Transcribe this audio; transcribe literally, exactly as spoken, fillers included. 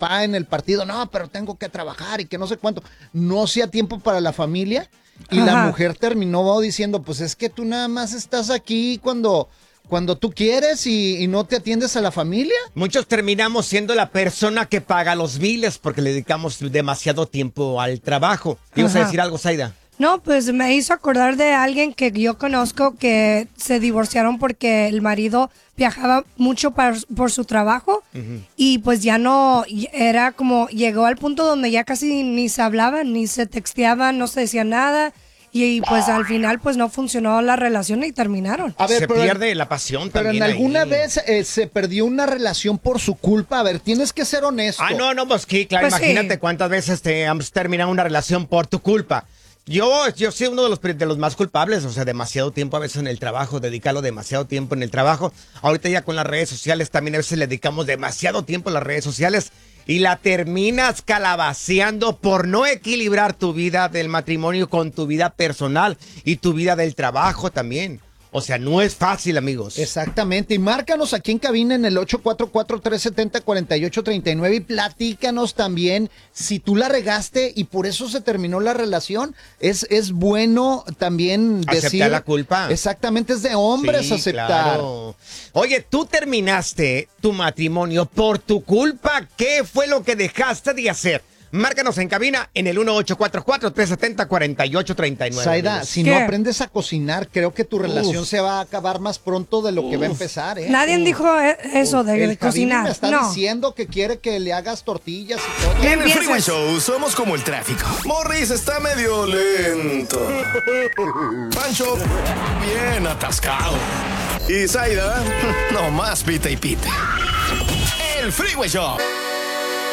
papá en el partido, no, pero tengo que trabajar y que no sé cuánto. No hacía tiempo para la familia y Ajá. la mujer terminó diciendo, pues es que tú nada más estás aquí cuando... Cuando tú quieres y, y no te atiendes a la familia. Muchos terminamos siendo la persona que paga los biles porque le dedicamos demasiado tiempo al trabajo. ¿Ibas a decir algo, Zaida? No, pues me hizo acordar de alguien que yo conozco que se divorciaron porque el marido viajaba mucho para, por su trabajo uh-huh. y pues ya no, era como, llegó al punto donde ya casi ni se hablaban, ni se texteaban, no se decía nada. Y pues al final pues no funcionó la relación y terminaron. A ver, se pero, pierde la pasión pero también. Pero en alguna ahí. vez eh, se perdió una relación por su culpa. A ver, tienes que ser honesto. Ah, no, no, pues sí, claro, pues imagínate sí. cuántas veces te has terminado una relación por tu culpa. Yo, yo soy uno de los, de los más culpables, o sea, demasiado tiempo a veces en el trabajo, dedicarlo demasiado tiempo en el trabajo. Ahorita ya con las redes sociales también a veces le dedicamos demasiado tiempo a las redes sociales. Y la terminas calabaceando por no equilibrar tu vida del matrimonio con tu vida personal y tu vida del trabajo también. O sea, no es fácil, amigos. Exactamente. Y márcanos aquí en cabina en el ocho cuatro cuatro, tres siete cero, cuatro ocho tres nueve y platícanos también si tú la regaste y por eso se terminó la relación. Es, es bueno también decir... Aceptar la culpa. Exactamente, es de hombres sí, aceptar. Claro. Oye, tú terminaste tu matrimonio por tu culpa. ¿Qué fue lo que dejaste de hacer? Márcanos en cabina en el uno ocho cuatro cuatro, tres siete cero, cuatro ocho tres nueve. Zaida, si ¿Qué? no aprendes a cocinar, creo que tu relación Uf. se va a acabar más pronto de lo Uf. que va a empezar, ¿eh? Nadie Uf. dijo eso Uf. de, de cocinar. me está no. diciendo que quiere que le hagas tortillas y todo. En el Freeway Show somos como el tráfico. Morris está medio lento. Pancho, bien atascado. Y Zaida, no más pita y pita. El Freeway Show.